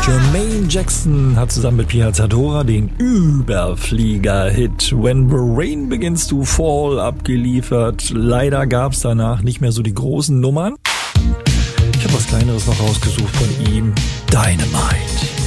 Jermaine Jackson hat zusammen mit Pia Zadora den Überflieger-Hit When the Rain Begins to Fall abgeliefert. Leider gab's danach nicht mehr so die großen Nummern. Ich habe was Kleineres noch rausgesucht von ihm. Dynamite.